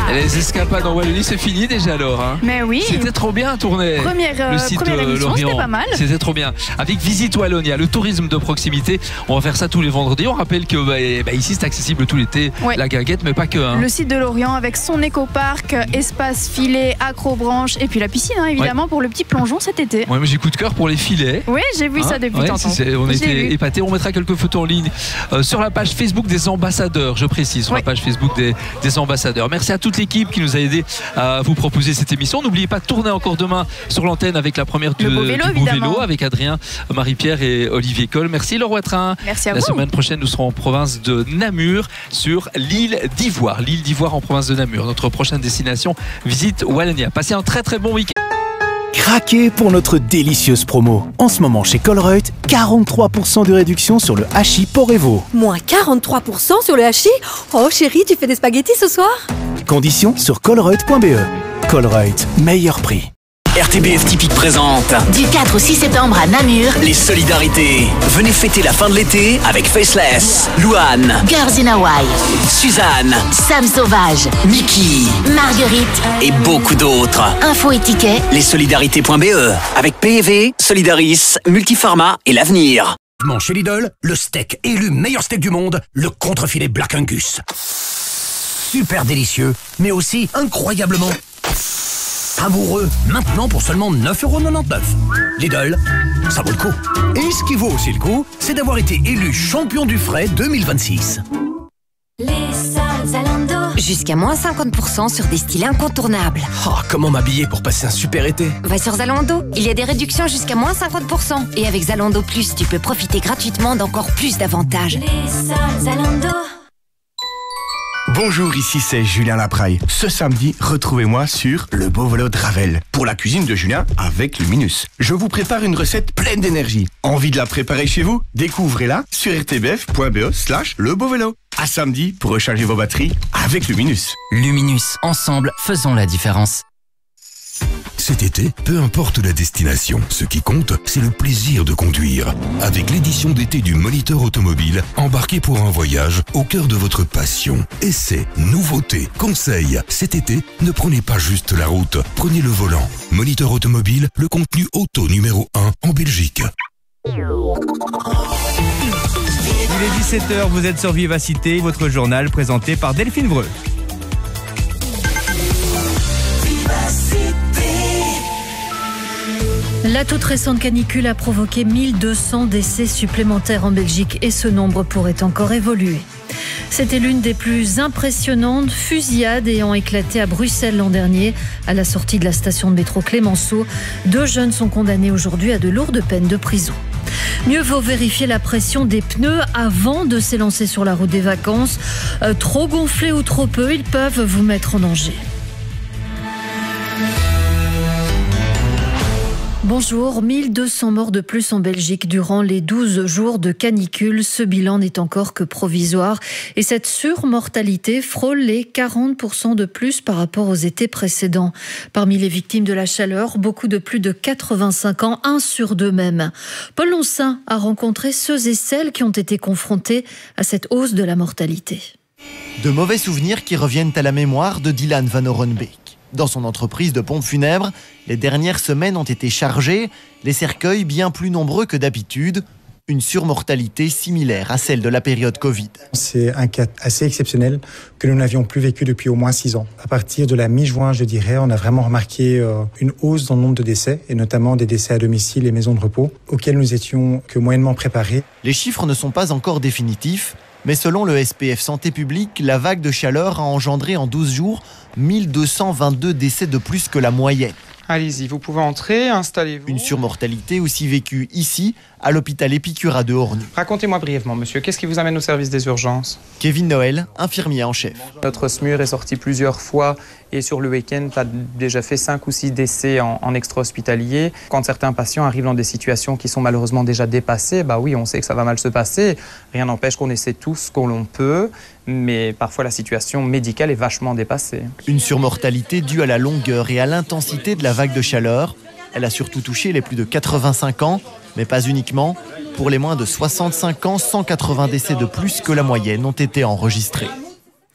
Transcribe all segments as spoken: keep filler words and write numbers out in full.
Les escapades en Wallonie, c'est fini déjà alors. Hein. Mais oui. C'était trop bien tourné. Première, euh, le site première de émission, Lorient. c'était pas mal. C'était trop bien. Avec Visite Wallonia, le tourisme de proximité. On va faire ça tous les vendredis. On rappelle que bah, bah, ici c'est accessible tout l'été, ouais. la guinguette, mais pas que. Hein. Le site de Lorient avec son éco-parc, espace filet, accrobranche et puis la piscine hein, évidemment ouais. pour le petit plongeon cet été. Ouais, moi j'ai coup de cœur pour les filets. Oui, j'ai vu hein ça depuis ouais, tantôt. On a été épatés. On mettra quelques photos en ligne euh, sur la page Facebook des ambassadeurs, je précise, sur ouais. la page Facebook des, des ambassadeurs. Merci à toute l'équipe qui nous a aidé à vous proposer cette émission. N'oubliez pas de tourner encore demain sur l'antenne avec la première du, le beau vélo, du beau vélo avec Adrien, Marie-Pierre et Olivier Cole. Merci Leroy Train. Merci à la vous. La semaine prochaine, nous serons en province de Namur sur l'île d'Ivoire. L'île d'Ivoire en province de Namur. Notre prochaine destination, Visite Wallonia. Passez un très très bon week-end. Craquez pour notre délicieuse promo. En ce moment chez Colruyt, quarante-trois pour cent de réduction sur le hachis Porevo. Moins quarante-trois pour cent sur le hachis? Oh chérie, tu fais des spaghettis ce soir? Conditions sur colruyt point b e. Colruyt, meilleur prix. R T B F Typique présente du quatre au six septembre à Namur les solidarités. Venez fêter la fin de l'été avec Faceless, Louane, Girls in Hawaii, Suzanne, Sam Sauvage, Mickey, Marguerite et beaucoup d'autres. Infos et tickets lessolidarités point b e avec P E V, Solidaris, Multiformat et l'Avenir. Chez Lidl, le steak élu meilleur steak du monde, le contrefilet Black Angus. Super délicieux, mais aussi incroyablement savoureux. Maintenant pour seulement neuf euros quatre-vingt-dix-neuf. Lidl, ça vaut le coup. Et ce qui vaut aussi le coup, c'est d'avoir été élu champion du frais deux mille vingt-six. Les soldes Zalando. Jusqu'à moins cinquante pour cent sur des styles incontournables. Oh, comment m'habiller pour passer un super été? Va sur Zalando, il y a des réductions jusqu'à moins cinquante pour cent. Et avec Zalando Plus, tu peux profiter gratuitement d'encore plus d'avantages. Les soldes Zalando. Bonjour, ici c'est Julien Lapraille. Ce samedi, retrouvez-moi sur Le Beau Vélo de Ravel pour la cuisine de Julien avec Luminus. Je vous prépare une recette pleine d'énergie. Envie de la préparer chez vous? Découvrez-la sur r t b f point b e slash le beau vélo. À samedi pour recharger vos batteries avec Luminus. Luminus, ensemble, faisons la différence. Cet été, peu importe la destination, ce qui compte, c'est le plaisir de conduire. Avec l'édition d'été du Molitor Automobile, embarquez pour un voyage au cœur de votre passion. Essais, nouveautés, conseils. Cet été, ne prenez pas juste la route, prenez le volant. Molitor Automobile, le contenu auto numéro un en Belgique. Il est dix-sept heures, vous êtes sur Vivacité, votre journal présenté par Delphine Breu. La toute récente canicule a provoqué mille deux cents décès supplémentaires en Belgique et ce nombre pourrait encore évoluer. C'était l'une des plus impressionnantes fusillades ayant éclaté à Bruxelles l'an dernier. À la sortie de la station de métro Clémenceau, deux jeunes sont condamnés aujourd'hui à de lourdes peines de prison. Mieux vaut vérifier la pression des pneus avant de s'élancer sur la route des vacances. Euh, trop gonflés ou trop peu, ils peuvent vous mettre en danger. Bonjour, mille deux cents morts de plus en Belgique durant les douze jours de canicule. Ce bilan n'est encore que provisoire et cette surmortalité frôle les quarante pour cent de plus par rapport aux étés précédents. Parmi les victimes de la chaleur, beaucoup de plus de quatre-vingt-cinq ans, un sur deux même. Paul Loncin a rencontré ceux et celles qui ont été confrontés à cette hausse de la mortalité. De mauvais souvenirs qui reviennent à la mémoire de Dylan Van Orenbeek. Dans son entreprise de pompes funèbres, les dernières semaines ont été chargées, les cercueils bien plus nombreux que d'habitude, une surmortalité similaire à celle de la période Covid. C'est un cas assez exceptionnel que nous n'avions plus vécu depuis au moins six ans. À partir de la mi-juin, je dirais, on a vraiment remarqué euh, une hausse dans le nombre de décès, et notamment des décès à domicile et maisons de repos, auxquels nous étions que moyennement préparés. Les chiffres ne sont pas encore définitifs, mais selon le S P F Santé publique, la vague de chaleur a engendré en douze jours mille deux cent vingt-deux décès de plus que la moyenne. Allez-y, vous pouvez entrer, installez-vous. Une surmortalité aussi vécue ici, à l'hôpital Épicura de Ornu. Racontez-moi brièvement, monsieur, qu'est-ce qui vous amène au service des urgences? Kevin Noël, infirmier en chef. Notre S M U R est sorti plusieurs fois et sur le week-end, tu as déjà fait cinq ou six décès en, en extra-hospitalier. Quand certains patients arrivent dans des situations qui sont malheureusement déjà dépassées, bah oui, on sait que ça va mal se passer. Rien n'empêche qu'on essaie tout ce qu'on l'on peut, mais parfois la situation médicale est vachement dépassée. Une surmortalité due à la longueur et à l'intensité de la vague de chaleur. Elle a surtout touché les plus de quatre-vingt-cinq ans, mais pas uniquement. Pour les moins de soixante-cinq ans, cent quatre-vingts décès de plus que la moyenne ont été enregistrés.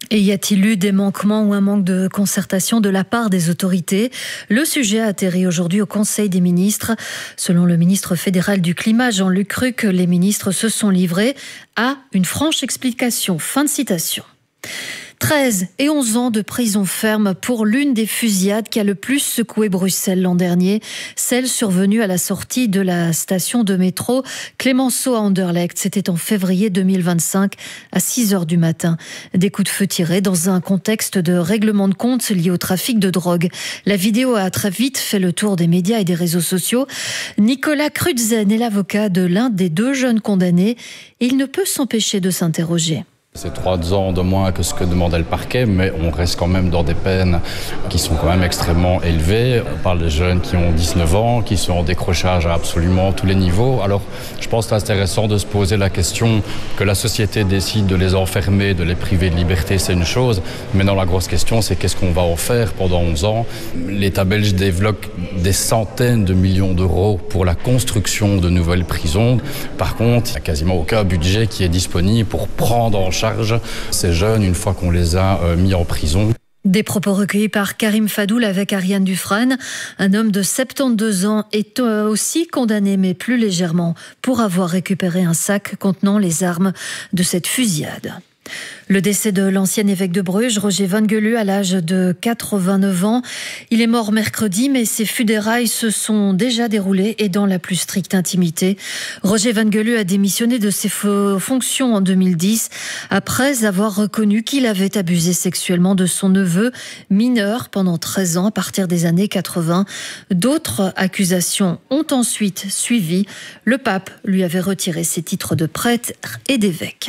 Et y a-t-il eu des manquements ou un manque de concertation de la part des autorités ? Le sujet a atterri aujourd'hui au Conseil des ministres. Selon le ministre fédéral du Climat, Jean-Luc Cruc, les ministres se sont livrés à une franche explication. Fin de citation. treize et onze ans de prison ferme pour l'une des fusillades qui a le plus secoué Bruxelles l'an dernier, celle survenue à la sortie de la station de métro Clemenceau à Anderlecht. C'était en février deux mille vingt-cinq à six heures du matin. Des coups de feu tirés dans un contexte de règlement de compte lié au trafic de drogue. La vidéo a très vite fait le tour des médias et des réseaux sociaux. Nicolas Crutzen est l'avocat de l'un des deux jeunes condamnés et il ne peut s'empêcher de s'interroger. C'est trois ans de moins que ce que demandait le parquet, mais on reste quand même dans des peines qui sont quand même extrêmement élevées. On parle de jeunes qui ont dix-neuf ans, qui sont en décrochage à absolument tous les niveaux. Alors, je pense que c'est intéressant de se poser la question que la société décide de les enfermer, de les priver de liberté, c'est une chose. Mais non, la grosse question, c'est qu'est-ce qu'on va en faire pendant onze ans. L'État belge développe des centaines de millions d'euros pour la construction de nouvelles prisons. Par contre, il n'y a quasiment aucun budget qui est disponible pour prendre en charge ces jeunes une fois qu'on les a euh, mis en prison. Des propos recueillis par Karim Fadoul avec Ariane Dufresne. Un homme de soixante-douze ans est aussi condamné, mais plus légèrement, pour avoir récupéré un sac contenant les armes de cette fusillade. Le décès de l'ancien évêque de Bruges, Roger Van Geulu, à l'âge de quatre-vingt-neuf ans. Il est mort mercredi, mais ses funérailles se sont déjà déroulées et dans la plus stricte intimité. Roger Van Geulu a démissionné de ses fonctions en deux mille dix après avoir reconnu qu'il avait abusé sexuellement de son neveu mineur pendant treize ans à partir des années quatre-vingts. D'autres accusations ont ensuite suivi. Le pape lui avait retiré ses titres de prêtre et d'évêque.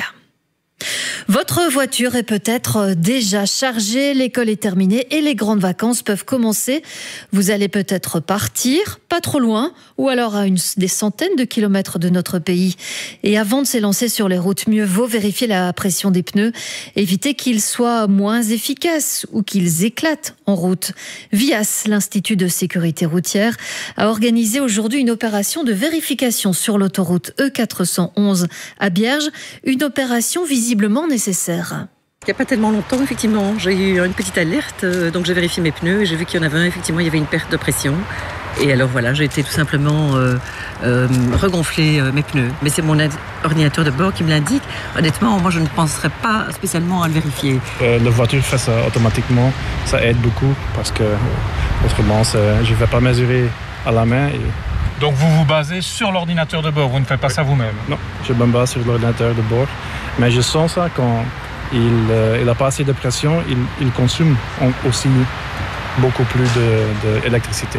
Votre voiture est peut-être déjà chargée, l'école est terminée et les grandes vacances peuvent commencer. Vous allez peut-être partir, pas trop loin, ou alors à une, des centaines de kilomètres de notre pays. Et avant de s'élancer sur les routes, mieux vaut vérifier la pression des pneus, éviter qu'ils soient moins efficaces ou qu'ils éclatent en route. Vias, l'Institut de sécurité routière, a organisé aujourd'hui une opération de vérification sur l'autoroute E quatre cent onze à Bierges, une opération visiblement nécessaire. Il n'y a pas tellement longtemps, effectivement, j'ai eu une petite alerte, donc j'ai vérifié mes pneus et j'ai vu qu'il y en avait un, effectivement, il y avait une perte de pression. Et alors voilà, j'ai été tout simplement euh, euh, regonfler euh, mes pneus. Mais c'est mon ordinateur de bord qui me l'indique. Honnêtement, moi je ne penserais pas spécialement à le vérifier. Euh, la voiture fait ça automatiquement, ça aide beaucoup parce que euh, autrement je ne vais pas mesurer à la main. Et... Donc vous vous basez sur l'ordinateur de bord, vous ne faites pas ça vous-même? Non, je me base sur l'ordinateur de bord. Mais je sens ça quand il n'a euh, pas assez de pression, il, il consomme aussi beaucoup plus d'électricité.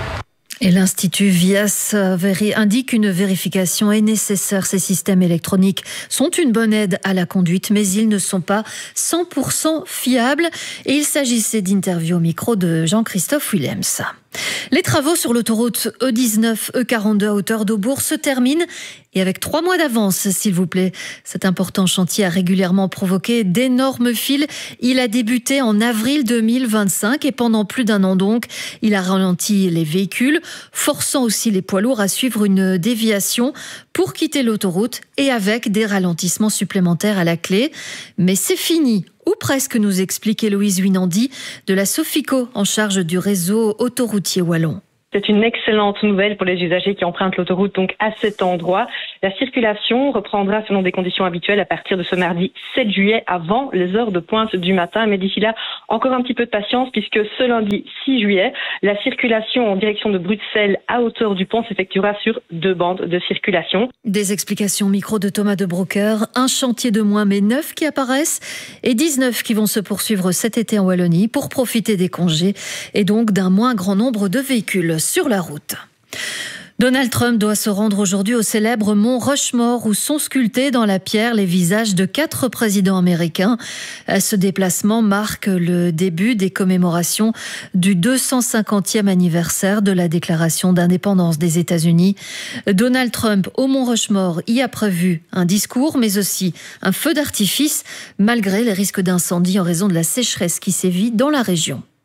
Et l'Institut Vias indique qu'une vérification est nécessaire. Ces systèmes électroniques sont une bonne aide à la conduite, mais ils ne sont pas cent pour cent fiables. Et il s'agissait d'interview au micro de Jean-Christophe Willems. Les travaux sur l'autoroute E dix-neuf E quarante-deux à hauteur d'Aubourg se terminent et avec trois mois d'avance, s'il vous plaît. Cet important chantier a régulièrement provoqué d'énormes files. Il a débuté en avril deux mille vingt-cinq et pendant plus d'un an donc, il a ralenti les véhicules, forçant aussi les poids lourds à suivre une déviation pour quitter l'autoroute et avec des ralentissements supplémentaires à la clé. Mais c'est fini. Ou presque, nous explique Héloïse Winandi de la Sofico en charge du réseau autoroutier wallon. C'est une excellente nouvelle pour les usagers qui empruntent l'autoroute donc à cet endroit. La circulation reprendra selon des conditions habituelles à partir de ce mardi sept juillet avant les heures de pointe du matin. Mais d'ici là, encore un petit peu de patience puisque ce lundi six juillet, la circulation en direction de Bruxelles à hauteur du pont s'effectuera sur deux bandes de circulation. Des explications micro de Thomas de Broker, un chantier de moins mais neuf qui apparaissent et dix-neuf qui vont se poursuivre cet été en Wallonie pour profiter des congés et donc d'un moins grand nombre de véhicules sur la route. Donald Trump doit se rendre aujourd'hui au célèbre mont Rushmore où sont sculptés dans la pierre les visages de quatre présidents américains. Ce déplacement marque le début des commémorations du deux cent cinquantième anniversaire de la déclaration d'indépendance des États-Unis. Donald Trump au mont Rushmore y a prévu un discours mais aussi un feu d'artifice malgré les risques d'incendie en raison de la sécheresse qui sévit dans la région.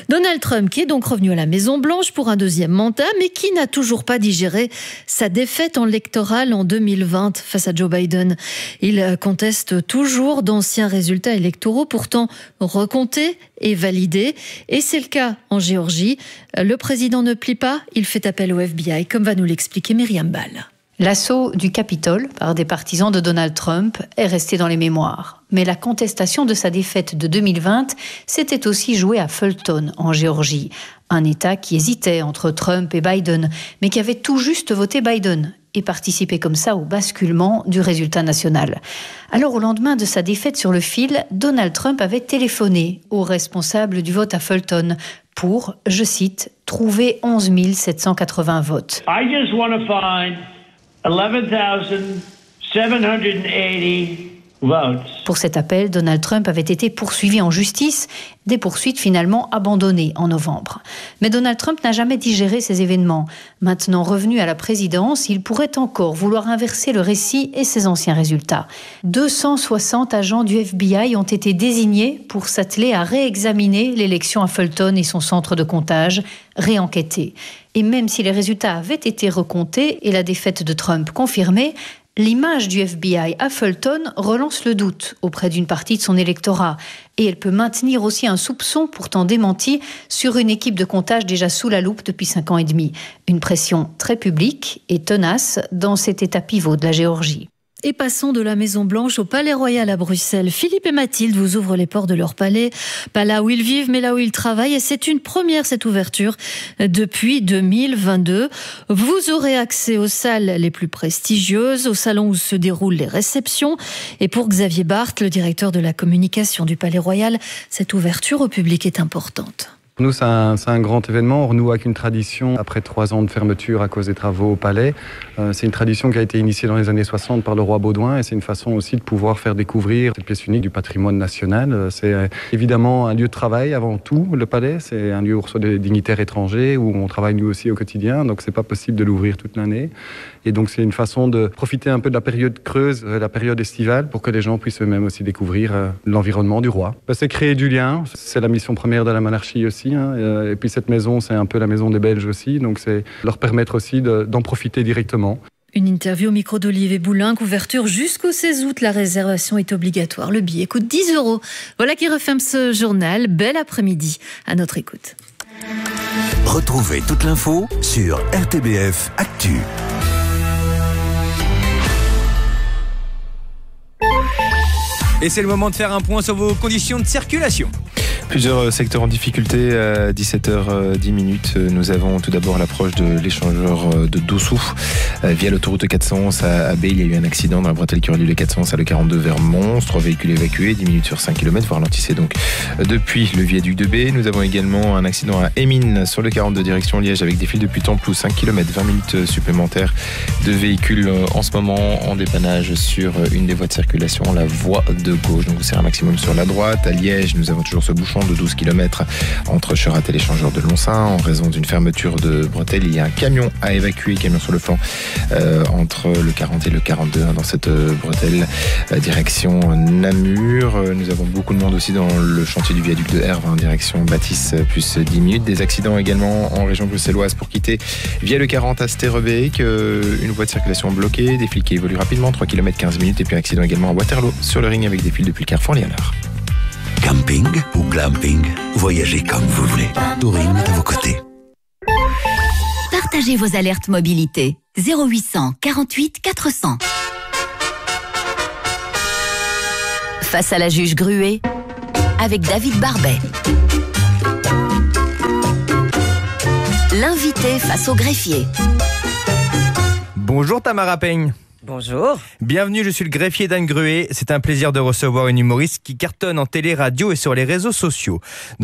Donald Trump qui est donc revenu à la Maison-Blanche pour un deuxième mandat, mais qui n'a toujours pas digéré sa défaite électorale en deux mille vingt face à Joe Biden. Il conteste toujours d'anciens résultats électoraux, pourtant recomptés et validés. Et c'est le cas en Géorgie. Le président ne plie pas, il fait appel au F B I, comme va nous l'expliquer Myriam Ball. L'assaut du Capitole par des partisans de Donald Trump est resté dans les mémoires. Mais la contestation de sa défaite de deux mille vingt s'était aussi jouée à Fulton, en Géorgie. Un État qui hésitait entre Trump et Biden, mais qui avait tout juste voté Biden et participé comme ça au basculement du résultat national. Alors, au lendemain de sa défaite sur le fil, Donald Trump avait téléphoné aux responsables du vote à Fulton pour, je cite, « trouver onze mille sept cent quatre-vingts votes ». I just want to find eleven thousand seven hundred eighty votes. Pour cet appel, Donald Trump avait été poursuivi en justice, des poursuites finalement abandonnées en novembre. Mais Donald Trump n'a jamais digéré ces événements. Maintenant revenu à la présidence, il pourrait encore vouloir inverser le récit et ses anciens résultats. deux cent soixante agents du F B I ont été désignés pour s'atteler à réexaminer l'élection à Fulton et son centre de comptage, réenquêter. Et même si les résultats avaient été recomptés et la défaite de Trump confirmée, l'image du F B I à Fulton relance le doute auprès d'une partie de son électorat. Et elle peut maintenir aussi un soupçon pourtant démenti sur une équipe de comptage déjà sous la loupe depuis cinq ans et demi. Une pression très publique et tenace dans cet état pivot de la Géorgie. Et passons de la Maison-Blanche au Palais Royal à Bruxelles. Philippe et Mathilde vous ouvrent les portes de leur palais, pas là où ils vivent, mais là où ils travaillent. Et c'est une première, cette ouverture, depuis deux mille vingt-deux. Vous aurez accès aux salles les plus prestigieuses, au salon où se déroulent les réceptions. Et pour Xavier Barthes, le directeur de la communication du Palais Royal, cette ouverture au public est importante. Pour nous, c'est un, c'est un grand événement. On renoue avec une tradition après trois ans de fermeture à cause des travaux au palais. Euh, c'est une tradition qui a été initiée dans les années soixante par le roi Baudouin et c'est une façon aussi de pouvoir faire découvrir cette pièce unique du patrimoine national. C'est euh, évidemment un lieu de travail avant tout, le palais. C'est un lieu où on reçoit des dignitaires étrangers, où on travaille nous aussi au quotidien. Donc c'est pas possible de l'ouvrir toute l'année. Et donc c'est une façon de profiter un peu de la période creuse, la période estivale, pour que les gens puissent eux-mêmes aussi découvrir euh, l'environnement du roi. C'est créer du lien. C'est la mission première de la monarchie aussi. Et puis cette maison, c'est un peu la maison des Belges aussi, donc c'est leur permettre aussi de, d'en profiter directement. Une interview au micro d'Olivier Boulin, couverture jusqu'au seize août. La réservation est obligatoire. Le billet coûte dix euros. Voilà qui referme ce journal. Bel après-midi à notre écoute. Retrouvez toute l'info sur R T B F Actu. Et c'est le moment de faire un point sur vos conditions de circulation. Plusieurs secteurs en difficulté à dix-sept heures dix. Nous avons tout d'abord l'approche de l'échangeur de Dossou. Via l'autoroute quatre cent onze à Abbé, il y a eu un accident dans la bretelle qui relie le quatre cent onze à le quarante-deux vers Mons. Trois véhicules évacués, dix minutes sur cinq kilomètres. Vous ralentissez donc depuis le viaduc de B. Nous avons également un accident à Émines sur le quarante-deux direction Liège avec des fils depuis Templou, cinq kilomètres, vingt minutes supplémentaires de véhicules en ce moment en dépannage sur une des voies de circulation, la voie de gauche. Donc c'est un maximum sur la droite. À Liège, nous avons toujours ce bouchon de douze kilomètres entre Cheratte et l'échangeur de Lonsin. En raison d'une fermeture de bretelle, il y a un camion à évacuer, camion sur le flanc euh, entre le quarante et le quarante-deux hein, dans cette euh, bretelle euh, direction Namur. Euh, nous avons beaucoup de monde aussi dans le chantier du viaduc de Herve, hein, direction Bâtisse, euh, plus dix minutes. Des accidents également en région bruxelloise pour quitter via le quarante à Sterrebeek. Euh, une voie de circulation bloquée, des fils qui évoluent rapidement, trois kilomètres quinze minutes. Et puis un accident également à Waterloo sur le ring avec des fils depuis le carrefour Liénard. Camping ou glamping, voyagez comme vous voulez. Touring est à vos côtés. Partagez vos alertes mobilité. zéro huit cent quarante-huit quatre cents. Face à la juge Gruet, avec David Barbet. L'invité face au greffier. Bonjour Tamara Peigne. Bonjour. Bienvenue, je suis le greffier d'Anne Gruet. C'est un plaisir de recevoir une humoriste qui cartonne en télé, radio et sur les réseaux sociaux. Dans